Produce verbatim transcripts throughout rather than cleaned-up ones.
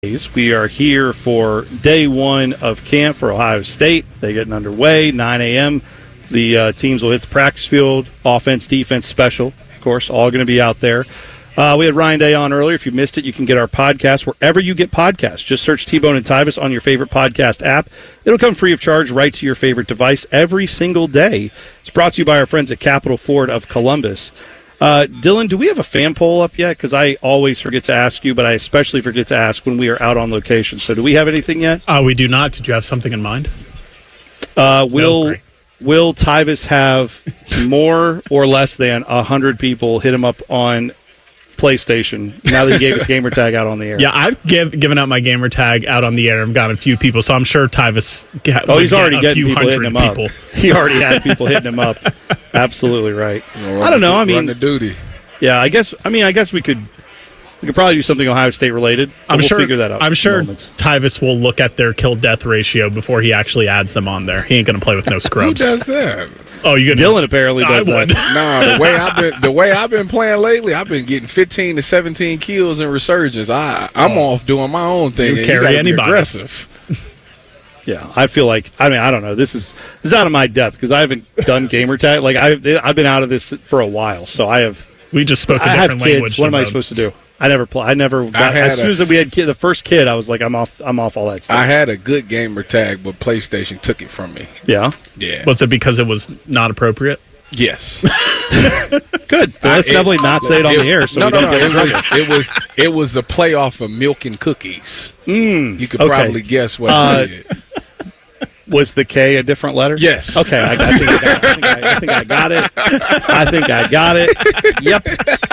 We are here for day one of camp for Ohio State. They're getting underway, nine a.m. The uh, teams will hit the practice field, offense, defense, special, of course, all going to be out there. Uh, we had Ryan Day on earlier. If you missed it, you can get our podcast wherever you get podcasts. Just search T-Bone and Tyvis on your favorite podcast app. It'll come free of charge right to your favorite device every single day. It's brought to you by our friends at Capital Ford of Columbus. Uh, Dylan, do we have a fan poll up yet? Because I always forget to ask you, but I especially forget to ask when we are out on location. So do we have anything yet? Uh, we do not. Did you have something in mind? Uh, will no, Will Tyvis have more or less than one hundred people hit him up on PlayStation now that he gave his gamer tag out on the air? Yeah, I've give, given out my gamer tag out on the air and gotten a few people, so I'm sure Tyvis got, oh, he's already a getting few people hitting him people. up. He already had people hitting him up. Absolutely right. I don't know. I mean, run the duty. Yeah, I guess. I mean, I guess we could. We could probably do something Ohio State related. I'm we'll sure. Figure that out. I'm sure moments. Tyvis will look at their kill death ratio before he actually adds them on there. He ain't going to play with no scrubs. Who does that? Oh, you Dylan apparently does I would. that. No, the way I've been the way I've been playing lately, I've been getting fifteen to seventeen kills in resurgence. I I'm oh. off doing my own thing. You carry you anybody. Be aggressive. Yeah, I feel like I mean I don't know. This is this is out of my depth because I haven't done gamer tag. Like I've I've been out of this for a while, so I have. We just spoke a I different have kids. language. What am I supposed to do? I never play. I never. Got, I as soon a, as we had kid, the first kid, I was like, I'm off. I'm off all that stuff. I had a good gamer tag, but PlayStation took it from me. Yeah. Yeah. Was it because it was not appropriate? Yes. Good. But let's I, definitely it, not say it on it, the air. So no, we no, don't no. get in It was, trouble. it was it was a playoff of milk and cookies. Mm, you could okay. probably guess what Uh, it did. Was the K a different letter? Yes. Okay, I, I, think, I, I, think, I, I think I got it. I think I got it. Yep.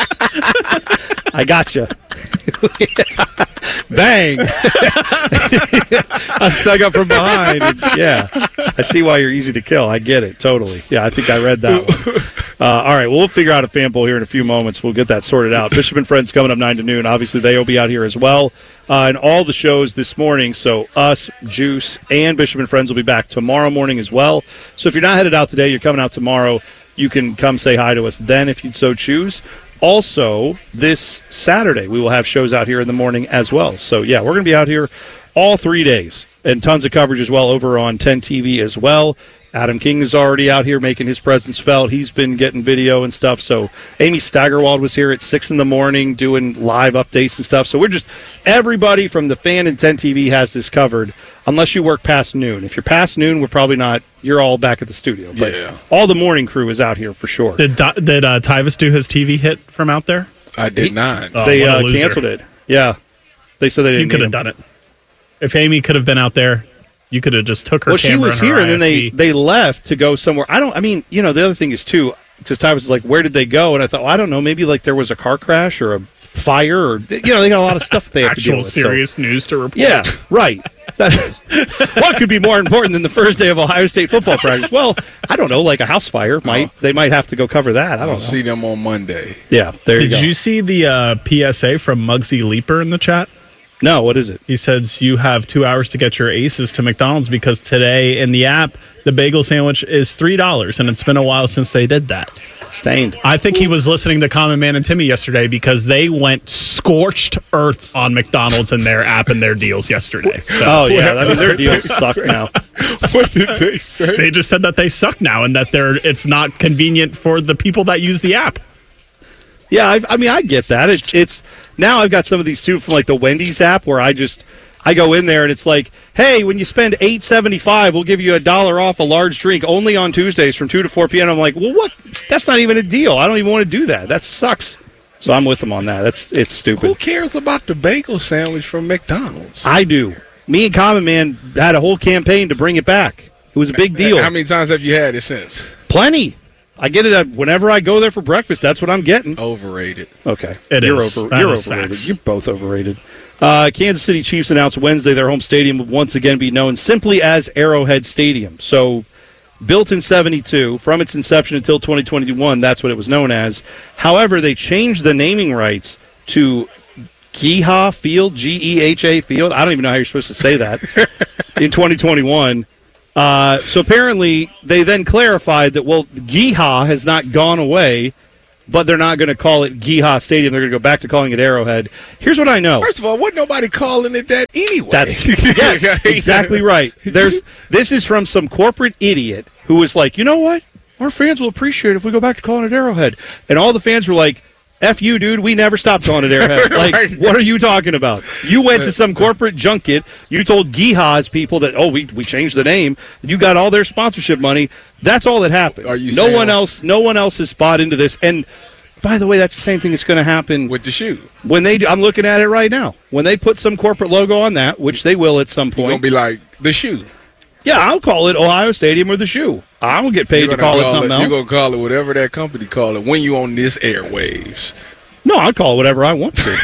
I gotcha. Bang. I stuck up from behind. And, yeah. I see why you're easy to kill. I get it. Totally. Yeah, I think I read that one. Uh, all right, well, we'll figure out a fan poll here in a few moments. We'll get that sorted out. Bishop and Friends coming up nine to noon. Obviously, they will be out here as well. Uh, and all the shows this morning, so us, Juice, and Bishop and Friends will be back tomorrow morning as well. So if you're not headed out today, you're coming out tomorrow, you can come say hi to us then if you'd so choose. Also, this Saturday, we will have shows out here in the morning as well. So, yeah, we're going to be out here all three days and tons of coverage as well over on ten T V as well. Adam King is already out here making his presence felt. He's been getting video and stuff. So Amy Steigerwald was here at six in the morning doing live updates and stuff. So we're just – everybody from the fan and ten T V has this covered unless you work past noon. If you're past noon, we're probably not – you're all back at the studio. But yeah. all the morning crew is out here for sure. Did did uh, Tyvis do his T V hit from out there? I did he, not. Oh, they uh, loser. canceled it. Yeah. They said they didn't You could have done it. If Amy could have been out there, you could have just took her well, camera she was and her here, and then they, I S D. they left to go somewhere. I don't – I mean, you know, the other thing is, too, because Tyvis was like, where did they go? And I thought, well, I don't know, maybe like there was a car crash or a fire or, you know, they got a lot of stuff they have to deal Actual with. serious so. news to report. Yeah, right. That, what could be more important than the first day of Ohio State football practice? Well, I don't know, like a house fire. Might They might have to go cover that. I don't I'll know. see them on Monday. Yeah, there you Did go. you see the uh, P S A from Muggsy Leaper in the chat? No, what is it? He says you have two hours to get your aces to McDonald's because today in the app, the bagel sandwich is three dollars, and it's been a while since they did that. Stained. I think he was listening to Common Man and Timmy yesterday because they went scorched earth on McDonald's and their app and their deals yesterday. So Oh, yeah. I mean, their deals suck now. What did they say? they just said that they suck now and that they're it's not convenient for the people that use the app. Yeah, I, I mean, I get that. It's it's now I've got some of these too from like the Wendy's app where I just I go in there and it's like, hey, when you spend eight seventy five, we'll give you a dollar off a large drink only on Tuesdays from two to four p.m. I'm like, well, what? That's not even a deal. I don't even want to do that. That sucks. So I'm with them on that. That's it's stupid. Who cares about the bagel sandwich from McDonald's? I do. Me and Common Man had a whole campaign to bring it back. It was a big deal. How many times have you had it since? Plenty. I get it at, whenever I go there for breakfast. That's what I'm getting. Overrated. Okay. It you're is. Over, That you're is overrated. facts. You're both overrated. Uh, Kansas City Chiefs announced Wednesday their home stadium would once again be known simply as Arrowhead Stadium. So, built in seventy-two, from its inception until twenty twenty-one, that's what it was known as. However, they changed the naming rights to Geha Field, G E H A Field. I don't even know how you're supposed to say that, in twenty twenty-one. Uh, so apparently, they then clarified that, well, Geha has not gone away. but they're not going to call it Geha Stadium. They're going to go back to calling it Arrowhead. Here's what I know. First of all, wasn't nobody calling it that anyway? That's yes, exactly right. There's this is from some corporate idiot who was like, you know what? Our fans will appreciate it if we go back to calling it Arrowhead. And all the fans were like, F you, dude. We never stopped calling it Arrowhead. Like, right. What are you talking about? You went to some corporate junket. You told Geha's people that, oh, we we changed the name. You got all their sponsorship money. That's all that happened. Are you no saying, one else. No one else has bought into this. And by the way, that's the same thing that's going to happen with the shoe. When they, do, I'm looking at it right now. When they put some corporate logo on that, which they will at some point, you're gonna be like the shoe. Yeah, I'll call it Ohio Stadium or the shoe. I don't get paid to call, call it something it, else. You're going to call it whatever that company call it when you on this airwaves. No, I'll call it whatever I want to.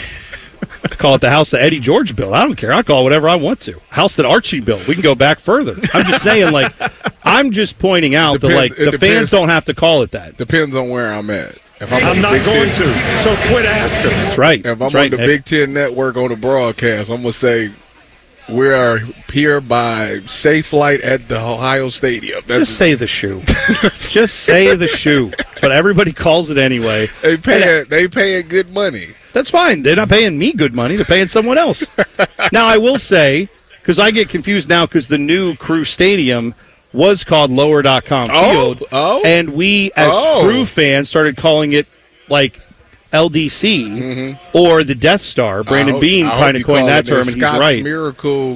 Call it the house that Eddie George built. I don't care. I'll call it whatever I want to. House that Archie built. We can go back further. I'm just saying, like, I'm just pointing out depends, that, like, the depends, fans don't have to call it that. Depends on where I'm at. If I'm, I'm not going Ten, to, so quit asking. That's right. If I'm That's on right, the Nick. Big Ten Network on the broadcast, I'm going to say, we are here by safe flight at the Ohio Stadium. That's just say the shoe. Just say the shoe. That's what everybody calls it anyway. They pay. They paying good money. That's fine. They're not paying me good money. They're paying someone else. Now, I will say, because I get confused now because the new Crew Stadium was called Lower dot com oh, Field. Oh, and we, as oh. Crew fans, started calling it, like, L D C mm-hmm. or the Death Star. Brandon hope, Bean kind of coined that term, and he's right. Miracle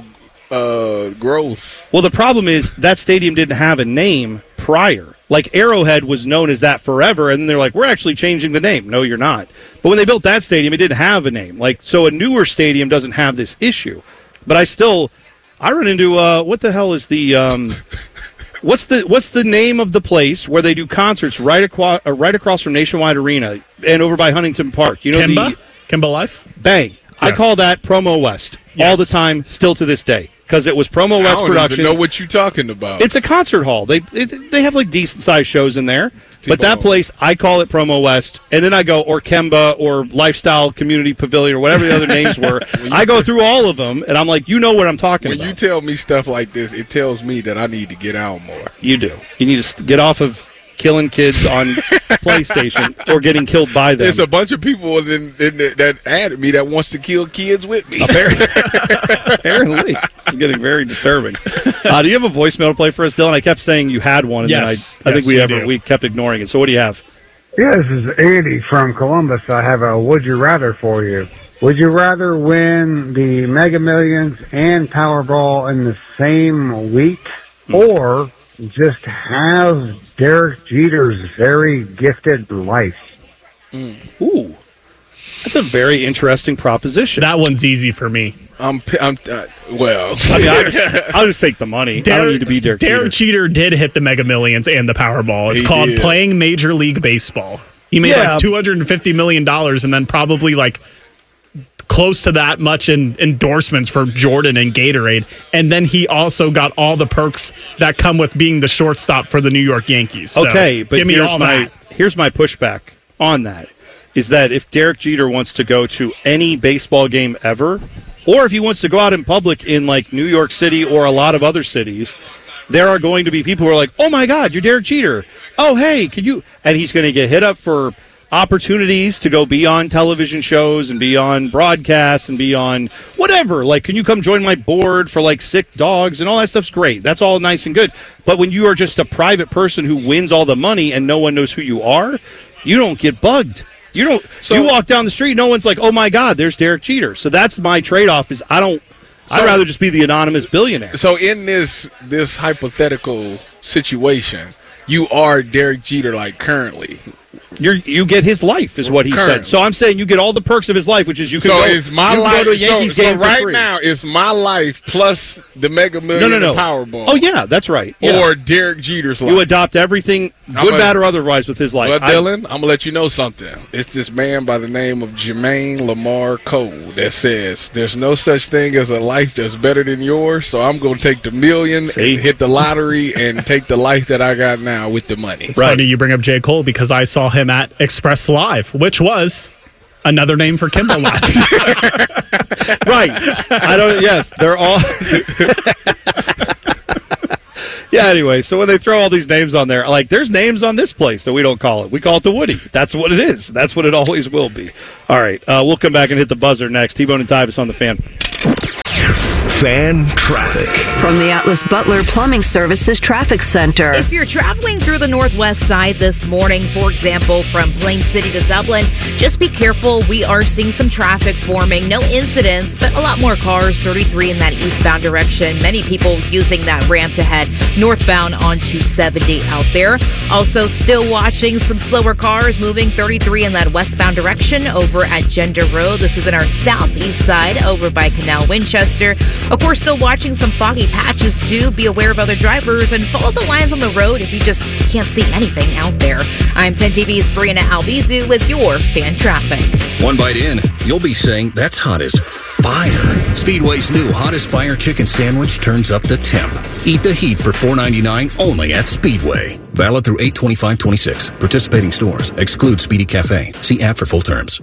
uh, growth. Well, the problem is that stadium didn't have a name prior. Like, Arrowhead was known as that forever, and then they're like, we're actually changing the name. No, you're not. But when they built that stadium, it didn't have a name. Like, so a newer stadium doesn't have this issue. But I still, I run into, uh, what the hell is the, um, what's the what's the name of the place where they do concerts right, aqua, uh, right across from Nationwide Arena and over by Huntington Park? You know, Kimba? the Kimba Life? Bang. Yes. I call that Promo West yes. all the time, still to this day. Because it was Promo West I don't Productions. Even know what you're talking about. It's a concert hall. They it, they have like decent sized shows in there. T-Bone. But that place, I call it Promo West, and then I go or Kemba or Lifestyle Community Pavilion or whatever the other names were. I go through all of them, and I'm like, you know what I'm talking when about. When you tell me stuff like this, it tells me that I need to get out more. You do. You need to get off of killing kids on PlayStation or getting killed by them. There's a bunch of people in, in, that added me that wants to kill kids with me. Apparently, apparently. This is getting very disturbing. Uh, do you have a voicemail to play for us, Dylan? I kept saying you had one, and yes. then I, I yes, think we, we ever, do. we kept ignoring it. So what do you have? Yeah, this is Andy from Columbus. I have a would you rather for you. Would you rather win the Mega Millions and Powerball in the same week, hmm. or just have Derek Jeter's very gifted life? Mm. Ooh, that's a very interesting proposition. That one's easy for me. I'm, I'm uh, well. I mean, I'll just, I'll just take the money. Derek, I don't need to be Derek, Derek Jeter. Jeter did hit the Mega Millions and the Powerball. It's he called did. playing Major League Baseball. He made yeah. like two hundred fifty million dollars and then probably like close to that much in endorsements for Jordan and Gatorade. And then he also got all the perks that come with being the shortstop for the New York Yankees. So okay, but give me here's all my that. here's my pushback on that, is that if Derek Jeter wants to go to any baseball game ever, or if he wants to go out in public in like New York City or a lot of other cities, there are going to be people who are like, oh my God, you're Derek Jeter. Oh, hey, can you? And he's going to get hit up for opportunities to go be on television shows and be on broadcasts and be on whatever. Like, can you come join my board for like sick dogs and all that stuff's great. That's all nice and good. But when you are just a private person who wins all the money and no one knows who you are, you don't get bugged. You don't. So, you walk down the street, no one's like, oh my God, there's Derek Jeter. So that's my trade-off is I don't, so, I'd rather just be the anonymous billionaire. So in this this hypothetical situation, you are Derek Jeter like currently. You're, you get his life, is what he Current. said. So I'm saying you get all the perks of his life, which is you can so go, it's my you can life, go to a Yankees so, game so for right free. now, it's my life plus the Mega Million no, no, no. and Powerball. Oh, yeah, that's right. Yeah. Or Derek Jeter's life. You adopt everything, good, a, bad, or otherwise, with his life. Well, I, Dylan, I'm going to let you know something. It's this man by the name of Jermaine Lamar Cole that says, there's no such thing as a life that's better than yours, so I'm going to take the million See? and hit the lottery and take the life that I got now with the money. It's right. funny you bring up J. Cole because I saw him at Express Live, which was another name for Kimba Live. Right. I don't, yes, they're all. Yeah, anyway, so when they throw all these names on there, like, there's names on this place that we don't call it. We call it the Woody. That's what it is. That's what it always will be. All right, uh, we'll come back and hit the buzzer next. T-Bone and Tyvis on the Fan. Fan traffic. From the Atlas Butler Plumbing Services Traffic Center. If you're traveling through the northwest side this morning, for example, from Plain City to Dublin, just be careful. We are seeing some traffic forming. No incidents, but a lot more cars. thirty-three in that eastbound direction. Many people using that ramp to head northbound on two seventy out there. Also, still watching some slower cars moving thirty-three in that westbound direction over at Gender Road. This is in our southeast side over by Canal Winchester. Of course, still watching some foggy patches, too. Be aware of other drivers and follow the lines on the road if you just can't see anything out there. I'm ten T V's Brianna Albizu with your Fan Traffic. One bite in, you'll be saying, that's hot as fire. Speedway's new Hottest Fire Chicken Sandwich turns up the temp. Eat the heat for four ninety-nine only at Speedway. Valid through eight twenty-five twenty-six. Participating stores. Exclude Speedy Cafe. See app for full terms.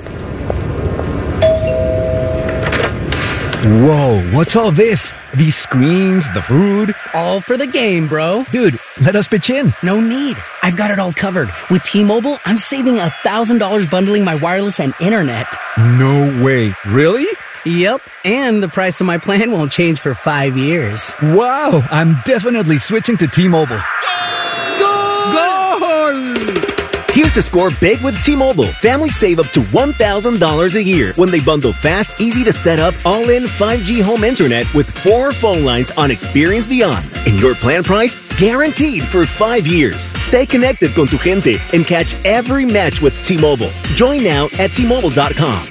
Whoa, what's all this? These screens, the food? All for the game, bro. Dude, let us pitch in. No need. I've got it all covered. With T-Mobile, I'm saving one thousand dollars bundling my wireless and internet. No way. Really? Yep. And the price of my plan won't change for five years. Wow, I'm definitely switching to T-Mobile. Goal! Goal! Here's to score big with T-Mobile. Families save up to one thousand dollars a year when they bundle fast, easy to set up, all-in five G home internet with four phone lines on Experience Beyond. And your plan price? Guaranteed for five years. Stay connected con tu gente and catch every match with T-Mobile. Join now at T Mobile dot com.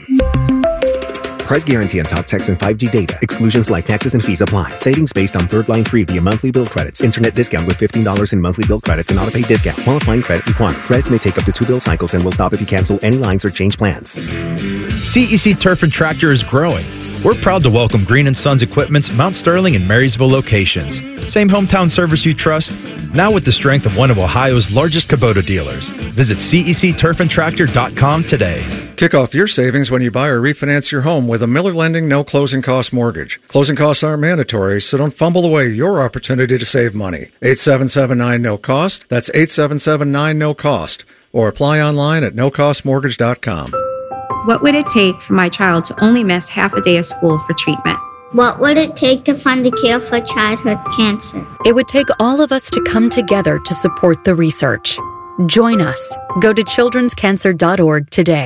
Price guarantee on talk, text, and five G data. Exclusions like taxes and fees apply. Savings based on third line free via monthly bill credits. Internet discount with fifteen dollars in monthly bill credits and auto-pay discount. Qualifying credit required. Credits may take up to two bill cycles and will stop if you cancel any lines or change plans. C E C Turf and Tractor is growing. We're proud to welcome Green and Sons Equipment's Mount Sterling and Marysville locations. Same hometown service you trust, now with the strength of one of Ohio's largest Kubota dealers. Visit C E C turf and tractor dot com today. Kick off your savings when you buy or refinance your home with a Miller Lending no closing cost mortgage. Closing costs aren't mandatory, so don't fumble away your opportunity to save money. eight seven seven nine no cost. That's eight seven seven nine no cost. Or apply online at no cost mortgage dot com. What would it take for my child to only miss half a day of school for treatment? What would it take to fund a cure for childhood cancer? It would take all of us to come together to support the research. Join us. Go to children's cancer dot org today.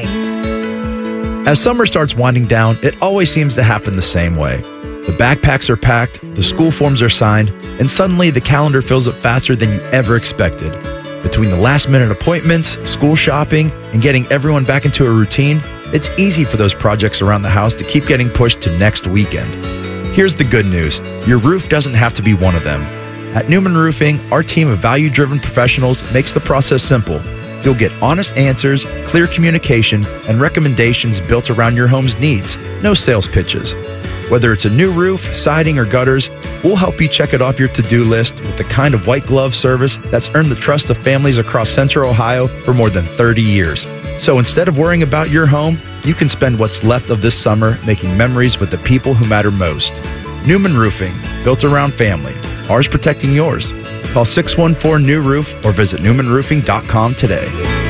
As summer starts winding down, it always seems to happen the same way. The backpacks are packed, the school forms are signed, and suddenly the calendar fills up faster than you ever expected. Between the last-minute appointments, school shopping, and getting everyone back into a routine, it's easy for those projects around the house to keep getting pushed to next weekend. Here's the good news. Your roof doesn't have to be one of them. At Newman Roofing, our team of value-driven professionals makes the process simple. You'll get honest answers, clear communication, and recommendations built around your home's needs. No sales pitches. Whether it's a new roof, siding, or gutters, we'll help you check it off your to-do list with the kind of white glove service that's earned the trust of families across Central Ohio for more than thirty years. So instead of worrying about your home, you can spend what's left of this summer making memories with the people who matter most. Newman Roofing, built around family. Ours protecting yours. Call six one four new roof or visit newman roofing dot com today.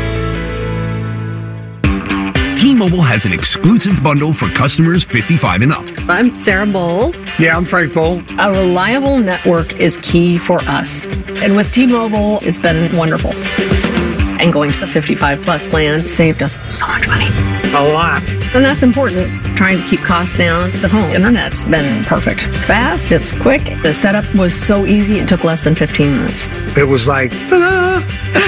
T-Mobile has an exclusive bundle for customers fifty-five and up. I'm Sarah Bowl. Yeah, I'm Frank Bowl. A reliable network is key for us. And with T-Mobile, it's been wonderful. And going to the fifty-five plus plan saved us so much money. A lot. And that's important. Trying to keep costs down. The home internet's been perfect. It's fast, it's quick. The setup was so easy, it took less than fifteen minutes. It was like, ta-da!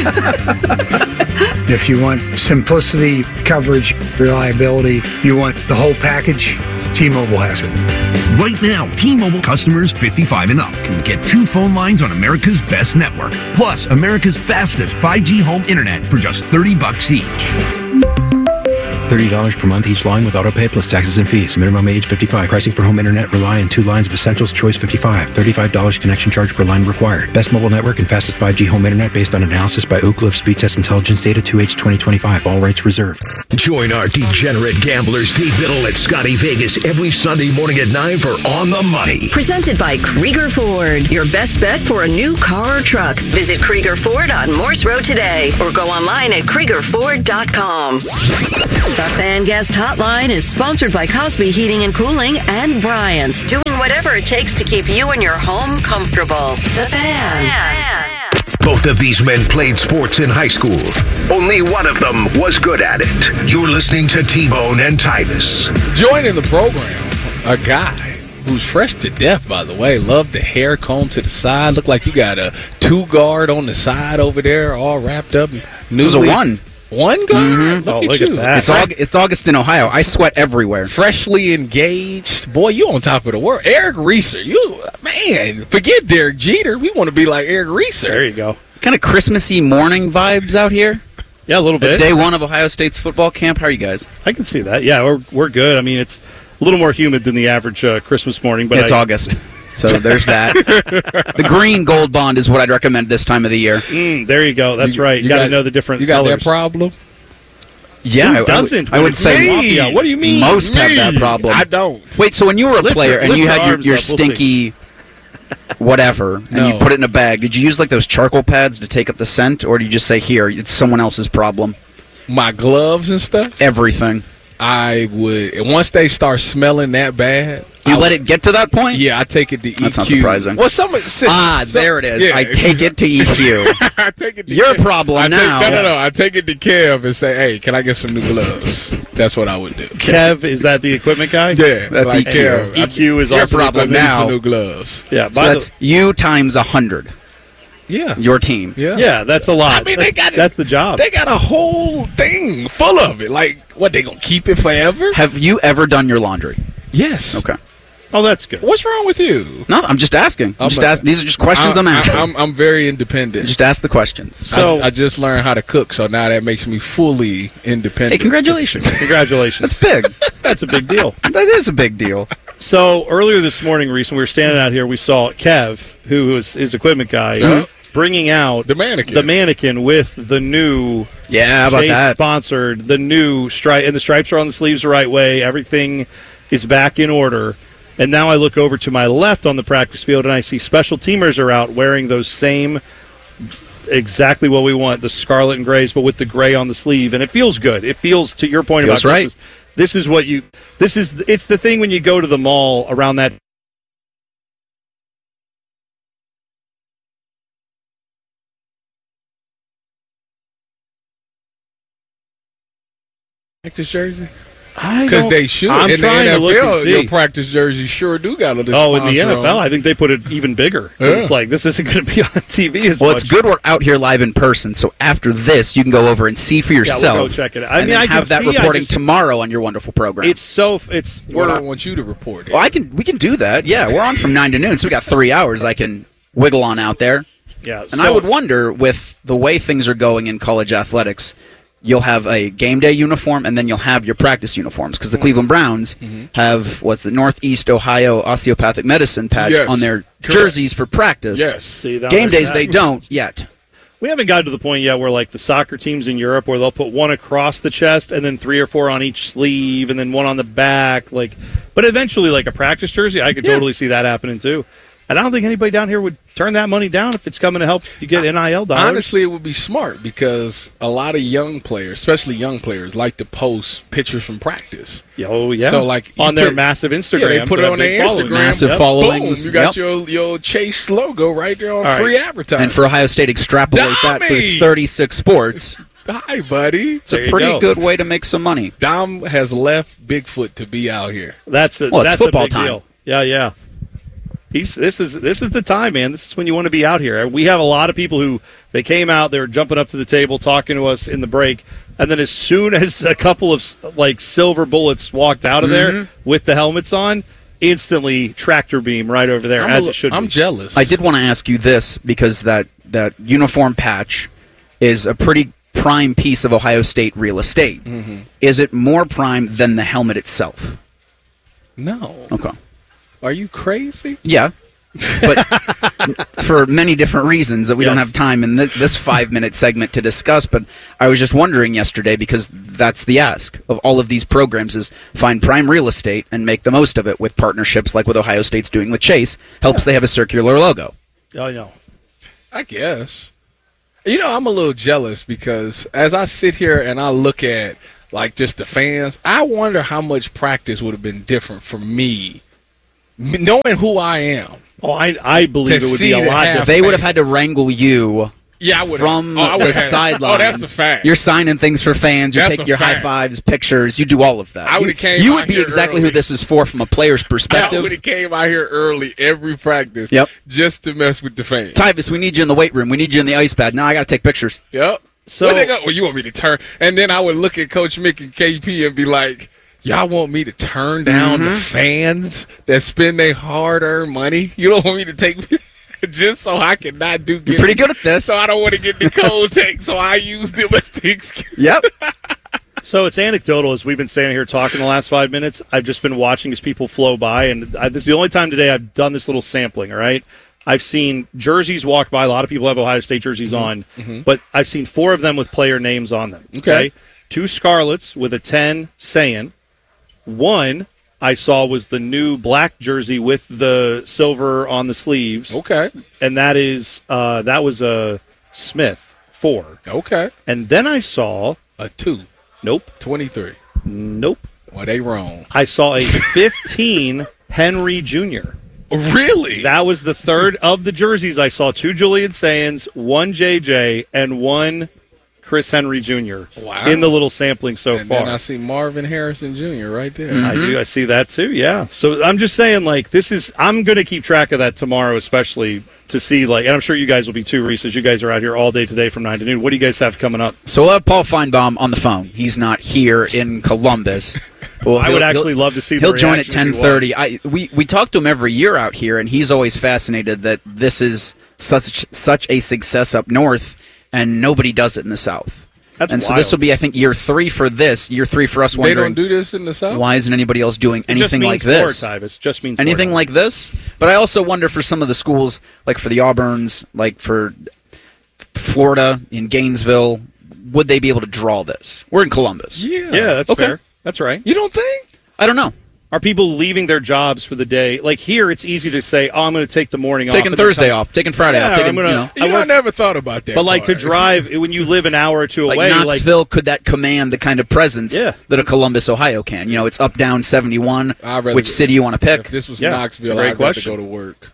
If you want simplicity, coverage, reliability, you want the whole package, T-Mobile has it. Right now, T-Mobile customers fifty-five and up can get two phone lines on America's best network, plus America's fastest five G home internet for just thirty bucks each. thirty dollars per month each line with autopay plus taxes and fees. Minimum age fifty-five. Pricing for home internet rely on two lines of Essentials Choice fifty-five. thirty-five dollars connection charge per line required. Best mobile network and fastest five G home internet based on analysis by Ookla of Speed Test Intelligence Data two H twenty twenty-five. All rights reserved. Join our degenerate gamblers Steve Biddle at Scotty Vegas every Sunday morning at nine for On the Money. Presented by Krieger Ford. Your best bet for a new car or truck. Visit Krieger Ford on Morse Road today or go online at Krieger Ford dot com. The Fan Guest Hotline is sponsored by Cosby Heating and Cooling and Bryant. Doing whatever it takes to keep you and your home comfortable. The Fan. Both of these men played sports in high school. Only one of them was good at it. You're listening to T-Bone and Titus. Joining the program, a guy who's fresh to death, by the way. Love the hair comb to the side. Look like you got a two guard on the side over there, all wrapped up. There's a one. One guard? Mm-hmm. Look, oh, at, look you. at that. It's, Aug- it's August in Ohio. I sweat everywhere. Freshly engaged. Boy, you on top of the world. Eric Reeser. You, man, forget Derek Jeter. We want to be like Eric Reeser. There you go. Kind of Christmassy morning vibes out here. Yeah, a little bit. Day one of Ohio State's football camp. How are you guys? I can see that. Yeah, we're we're good. I mean, it's a little more humid than the average uh, Christmas morning, but it's I, August, so there's that. The green gold bond is what I'd recommend this time of the year. Mm, there you go. That's you, right. You, you got to got, know the different. You got colors. that problem? Yeah, Who I, doesn't? I, I would say me. Yeah, what do you mean? Most me. have that problem. I don't. Wait, so when you were a lift player your, and you your had your, your up, stinky we'll whatever, and no. you put it in a bag, did you use like those charcoal pads to take up the scent, or do you just say, here, it's someone else's problem? My gloves and stuff? Everything. I would, once they start smelling that bad. You I let would, it get to that point? Yeah, I take it to E Q. That's not surprising. Well, some, some ah, some, there it is. Yeah. I take it to E Q. I take it to Your Kev. problem I now. Take, no, no, no. I take it to Kev and say, hey, can I get some new gloves? That's what I would do. Kev, is that the equipment guy? Yeah. That's like E Q. Kev. E Q is Your also problem the now. Some new gloves. Yeah, So by that's the, you times a hundred. Yeah. Your team. Yeah. yeah, that's a lot. I mean, that's, they got it. that's the job. They got a whole thing full of it. Like, what, they going to keep it forever? Have you ever done your laundry? Yes. Okay. Oh, that's good. What's wrong with you? No, I'm just asking. I'm I'm just a- ask, these are just questions I'm, I- asking. I'm, I'm very independent. just ask the questions. So- I, I just learned how to cook, so now that makes me fully independent. Hey, congratulations. Congratulations. That's big. That's a big deal. That is a big deal. So earlier this morning, Reese, when we were standing out here, we saw Kev, who is his equipment guy, Uh-huh. bringing out The mannequin. the mannequin with the new Yeah, how about Chase that? sponsored, the new stripe, and the stripes are on the sleeves the right way. Everything is back in order. And now I look over to my left on the practice field, and I see special teamers are out wearing those same, exactly what we want, the scarlet and grays, but with the gray on the sleeve. And it feels good. It feels, to your point Feels about right. Christmas, this is what you, this is, it's the thing when you go to the mall around that. Practice jersey? I Because don't- they should. I'm in the trying to N F L, look and see. your practice jersey sure do got a little Oh, in the N sponsor F L, on I think they put it even bigger. 'Cause Yeah. It's like, this isn't going to be on T V as Well, much. it's good we're out here live in person, so after this, you can go over and see for we'll yourself. go check it out. I and mean, then I can have that see, I reporting just- tomorrow on your wonderful program. It's so, it's, it. Well, we're, I want you to report it. well, I can. We can do that. Yeah, we're on from nine to noon, so we got three hours. I can wiggle on out there. yeah. And so, I would wonder, with the way things are going in college athletics, you'll have a game day uniform, and then you'll have your practice uniforms, because the Cleveland Browns have what's the Northeast Ohio Osteopathic Medicine patch Yes, on their correct. jerseys for practice. Yes. see, that Game was days that. they don't yet. We haven't gotten to the point yet where, like, the soccer teams in Europe, where they'll put one across the chest and then three or four on each sleeve and then one on the back. Like, but eventually, like a practice jersey, I could Yeah. totally see that happening too. And I don't think anybody down here would turn that money down if it's coming to help you get N I L dollars. Honestly, it would be smart because a lot of young players, especially young players, like to post pictures from practice. Oh, yeah. So, like, you on their put- massive Instagram. Yeah, they put it on their Instagram. Massive Yep. followings. Boom, you got Yep. your your Chase logo right there on All right. free advertising. And for Ohio State, extrapolate that Dummy! through thirty-six sports. Hi, buddy. It's There a you pretty go. good way to make some money. Dom has left Bigfoot to be out here. That's a, Well, it's that's football a big time. deal. Yeah, yeah. He's this is this is the time, man. This is when you want to be out here. We have a lot of people who they came out, they were jumping up to the table, talking to us in the break, and then as soon as a couple of like silver bullets walked out of Mm-hmm. there with the helmets on, instantly tractor beam right over there, I'm as a- it should I'm be. jealous. I did want to ask you this, because that, that uniform patch is a pretty prime piece of Ohio State real estate. Mm-hmm. Is it more prime than the helmet itself? No. Okay. Are you crazy? Yeah. But for many different reasons that we don't Yes. have time in th- this five-minute segment to discuss. But I was just wondering yesterday, because that's the ask of all of these programs, is find prime real estate and make the most of it with partnerships like what Ohio State's doing with Chase. Helps they have a circular logo. I know. I guess. You know, I'm a little jealous because as I sit here and I look at, like, just the fans, I wonder how much practice would have been different for me, knowing who I am. Oh, I I believe To it would see be a the lot half- different. They would have had to wrangle you Yeah, I would from oh, I the would've had- sidelines. Oh, that's a fact. You're signing things for fans. You're That's taking a your high fact. fives, pictures. You do all of that. I You, would've came you out would be here exactly early. who this is for from a player's I perspective. would have came out here early every practice Yep. just to mess with the fans. Tyvus, we need you in the weight room. We need you in the ice pad. Now I got to take pictures. Yep. So- So they go, well, you want me to turn? And then I would look at Coach Mick and K P and be like, y'all want me to turn down Mm-hmm. the fans that spend their hard-earned money? You don't want me to take me just so I can not do You're pretty good at this. So I don't want to get the cold take, so I use them as the excuse. Yep. So it's anecdotal as we've been standing here talking the last five minutes. I've just been watching as people flow by, and I, this is the only time today I've done this little sampling, all right? I've seen jerseys walk by. A lot of people have Ohio State jerseys on, Mhm. but I've seen four of them with player names on them. Okay. Two Scarlets with a ten saying. One I saw was the new black jersey with the silver on the sleeves. Okay. And that is uh, that was a Smith four. Okay. And then I saw a two. Nope. twenty-three. Nope. Well, they wrong. I saw a fifteen Henry Junior Really? That was the third of the jerseys. I saw two Julian Sayans, one J J, and one Chris Henry Junior Wow. in the little sampling so And far. then I see Marvin Harrison Junior right there. I do. I see that too. Yeah. So I'm just saying, like, this is. I'm going to keep track of that tomorrow, especially to see, like, and I'm sure you guys will be too, Reese, as you guys are out here all day today from nine to noon. What do you guys have coming up? So we'll have Paul Feinbaum on the phone. He's not here in Columbus. Well, I would he'll- actually he'll- love to see the He'll join at reaction if he ten thirty. was. I we we talk to him every year out here, and he's always fascinated that this is such such a success up north, and nobody does it in the South. That's and so wild. this will be, I think, year three for this. Year three for us. They Wondering don't do this in the South? why isn't anybody else doing It just anything means like this? more, Tyvus. Just means anything more. like this. But I also wonder for some of the schools, like for the Auburns, like for Florida in Gainesville, would they be able to draw this? We're in Columbus. Yeah. Yeah, that's Okay. fair. That's right. You don't think? I don't know. Are people leaving their jobs for the day? Like here, it's easy to say, "Oh, I'm going to take the morning off." Taking and then Thursday come- off, taking Friday Yeah, off, taking, I'm gonna, you know. You I know, I work- never thought about that. But like to part. drive when you live an hour or two Like away, like Knoxville, could that command the kind of presence Yeah. that a Columbus, Ohio can? You know, it's up, down, seventy-one. I'd rather- Which city you want to pick? If this was Yeah, Knoxville, it's a great I'd rather question. go to work.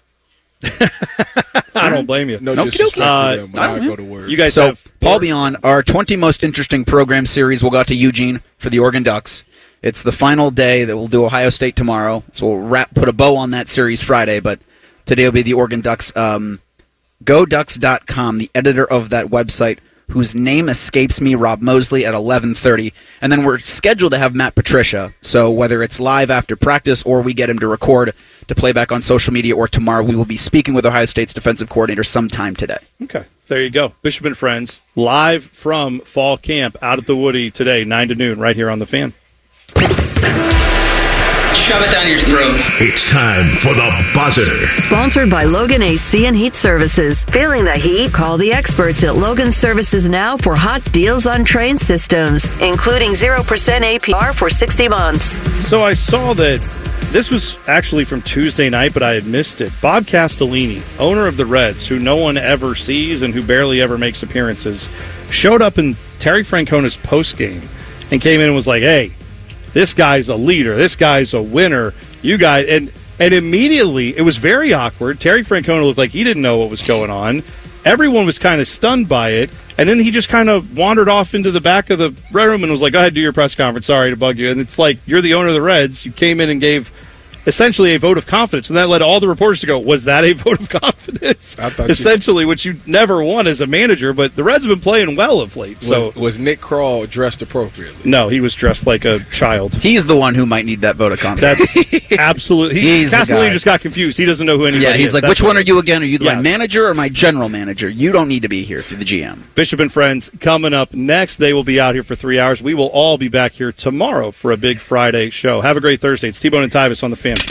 I don't blame you. No Okey-dokey. disrespect Uh, to them, but I I'd don't- go to work. You guys so, have Paul Beyond, our twenty most interesting program series will go out to Eugene for the Oregon Ducks. It's the final day that we'll do Ohio State tomorrow. So we'll wrap, put a bow on that series Friday, but today will be the Oregon Ducks. Um, Go Ducks dot com, the editor of that website, whose name escapes me, Rob Mosley, at eleven thirty. And then we're scheduled to have Matt Patricia. So whether it's live after practice or we get him to record to play back on social media or tomorrow, we will be speaking with Ohio State's defensive coordinator sometime today. Okay, there you go. Bishop and Friends, live from fall camp out at the Woody today, nine to noon, right here on The Fan. Shove it down your throat. It's time for the buzzer. Sponsored by Logan A C and Heat Services. Feeling the heat? Call the experts at Logan Services now for hot deals on train systems, including zero percent A P R for sixty months. So I saw that this was actually from Tuesday night, but I had missed it. Bob Castellini, owner of the Reds, who no one ever sees and who barely ever makes appearances, showed up in Terry Francona's postgame and came in and was like, hey, this guy's a leader. This guy's a winner. You guys, and and immediately it was very awkward. Terry Francona looked like he didn't know what was going on. Everyone was kind of stunned by it, and then he just kind of wandered off into the back of the room and was like, "Go ahead, do your press conference. Sorry to bug you." And it's like, you're the owner of the Reds. You came in and gave essentially a vote of confidence. And that led all the reporters to go, was that a vote of confidence? I thought essentially, you, which you never won as a manager, but the Reds have been playing well of late. So was, was Nick Krall dressed appropriately? No, he was dressed like a child. He's the one who might need that vote of confidence. That's absolutely. He, he's Castellini just got confused. He doesn't know who anybody is. Yeah, he's is. like, That's which one are you again? Are you yeah. my manager or my general manager? You don't need to be here if you're the G M. Bishop and Friends coming up next. They will be out here for three hours. We will all be back here tomorrow for a big Friday show. Have a great Thursday. It's T-Bone and Tyvis on the Fan.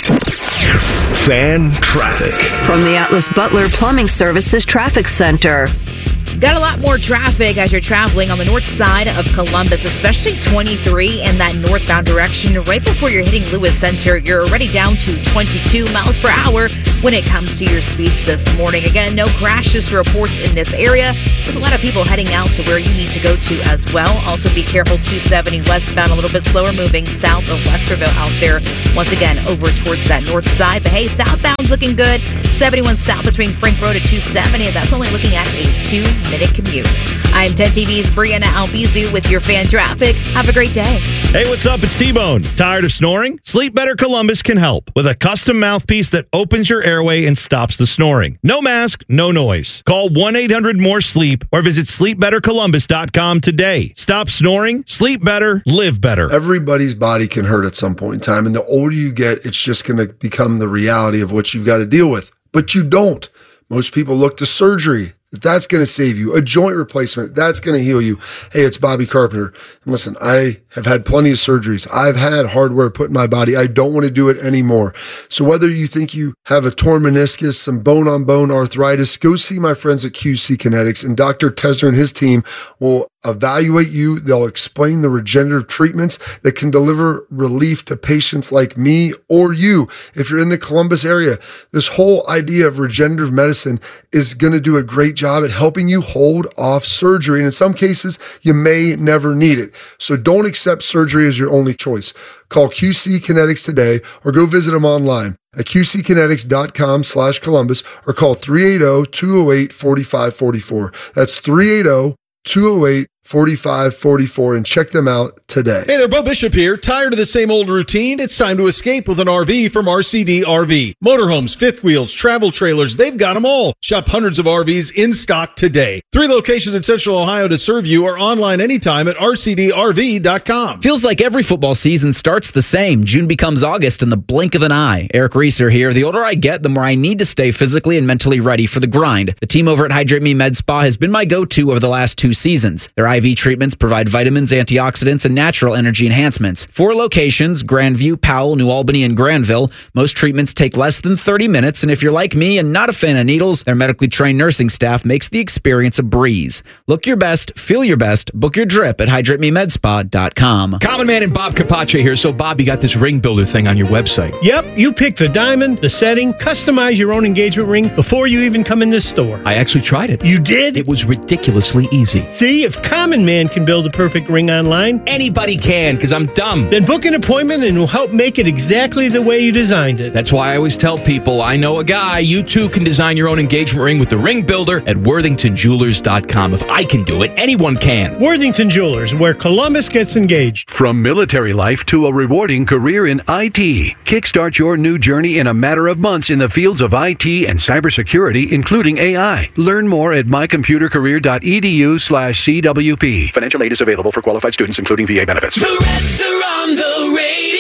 Fan traffic. From the Atlas Butler Plumbing Services Traffic Center. Got a lot more traffic as you're traveling on the north side of Columbus, especially twenty-three in that northbound direction. Right before you're hitting Lewis Center, you're already down to twenty-two miles per hour when it comes to your speeds this morning. Again, no crashes to report in this area. There's a lot of people heading out to where you need to go to as well. Also be careful, two seventy westbound, a little bit slower moving south of Westerville out there. Once again, over towards that north side. But hey, southbound's looking good. seventy-one south between Frank Road and two seventy. That's only looking at a two-minute commute. I'm ten T V's Brianna Albizu with your fan traffic. Have a great day. Hey, what's up? It's T-Bone. Tired of snoring? Sleep Better Columbus can help with a custom mouthpiece that opens your airway and stops the snoring. No mask, no noise. Call one eight hundred more sleep or visit sleep better columbus dot com today. Stop snoring, sleep better, live better. Everybody's body can hurt at some point in time, and the older you get, it's just going to become the reality of what you've got to deal with. But you don't. Most people look to surgery. That's going to save you. A joint replacement, that's going to heal you. Hey, it's Bobby Carpenter. And listen, I have had plenty of surgeries. I've had hardware put in my body. I don't want to do it anymore. So whether you think you have a torn meniscus, some bone-on-bone arthritis, go see my friends at Q C Kinetics, and Doctor Tesner and his team will evaluate you. They'll explain the regenerative treatments that can deliver relief to patients like me or you. If you're in the Columbus area, this whole idea of regenerative medicine is going to do a great job at helping you hold off surgery. And in some cases, you may never need it. So don't accept surgery as your only choice. Call Q C Kinetics today or go visit them online at q c kinetics dot com slash Columbus or call three eight zero, two zero eight, four five four four. That's three eight zero, two zero eight, four five four four and check them out today. Hey there, Bo Bishop here. Tired of the same old routine? It's time to escape with an R V from R C D R V. Motorhomes, fifth wheels, travel trailers, they've got them all. Shop hundreds of R Vs in stock today. Three locations in Central Ohio to serve you or online anytime at r c d r v dot com. Feels like every football season starts the same. June becomes August in the blink of an eye. Eric Reeser here. The older I get, the more I need to stay physically and mentally ready for the grind. The team over at Hydrate Me Med Spa has been my go-to over the last two seasons. Their I V treatments provide vitamins, antioxidants, and natural energy enhancements. Four locations, Grandview, Powell, New Albany, and Granville. Most treatments take less than thirty minutes, and if you're like me and not a fan of needles, their medically trained nursing staff makes the experience a breeze. Look your best, feel your best, book your drip at hydrate me med spa dot com. Common Man and Bob Capace here. So, Bob, you got this ring builder thing on your website. Yep, you pick the diamond, the setting, customize your own engagement ring before you even come in this store. I actually tried it. You did? It was ridiculously easy. See, if Common Man can build a perfect ring online, anybody can, because I'm dumb. Then book an appointment and we'll help make it exactly the way you designed it. That's why I always tell people, I know a guy. You too can design your own engagement ring with the ring builder at worthington jewelers dot com. If I can do it, anyone can. Worthington Jewelers, where Columbus gets engaged. From military life to a rewarding career in I T, kickstart your new journey in a matter of months in the fields of I T and cybersecurity, including A I. Learn more at my computer career dot e d u slash c w p. Financial aid is available for qualified students, including V A benefits. The Reds are on the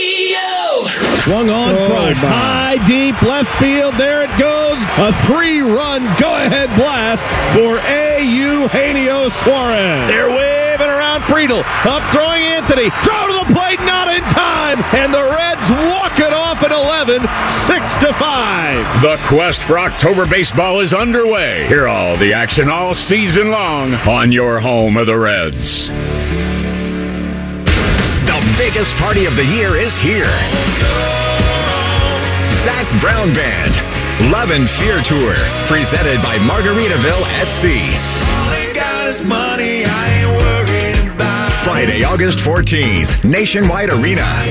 radio. Swung on, Oh, crushed, my. high, deep, left field. There it goes. A three-run go-ahead blast for A. Eugenio Suarez. They're waving around Friedel. Up throwing Anthony. Throw to the plate, not in time. And the Reds walk it off at eleven, six to five. The quest for October baseball is underway. Hear all the action all season long on your home of the Reds. The biggest party of the year is here. Zach Brown Band, Love and Fear Tour, presented by Margaritaville at Sea. Friday, August fourteenth, Nationwide Arena.